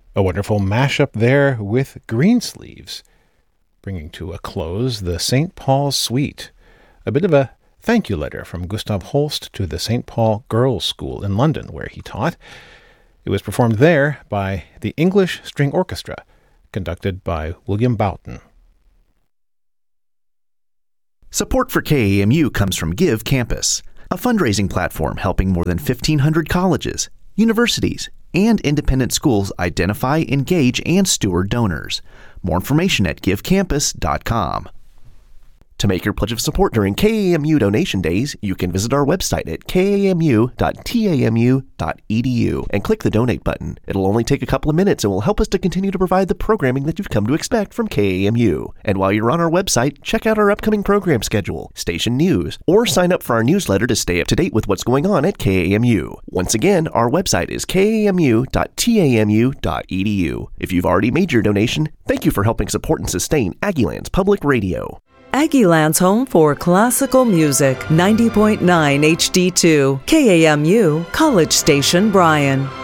A wonderful mashup there with Greensleeves, bringing to a close the St. Paul's Suite, a bit of a thank you letter from Gustav Holst to the St. Paul Girls' School in London, where he taught. It was performed there by the English String Orchestra, conducted by William Boughton. Support for KAMU comes from Give Campus, a fundraising platform helping more than 1,500 colleges, universities, and independent schools identify, engage, and steward donors. More information at givecampus.com. To make your pledge of support during KAMU donation days, you can visit our website at kamu.tamu.edu and click the donate button. It'll only take a couple of minutes and will help us to continue to provide the programming that you've come to expect from KAMU. And while you're on our website, check out our upcoming program schedule, station news, or sign up for our newsletter to stay up to date with what's going on at KAMU. Once again, our website is kamu.tamu.edu. If you've already made your donation, thank you for helping support and sustain Aggieland's Public Radio. Aggieland's home for classical music, 90.9 HD2, KAMU, College Station, Bryan.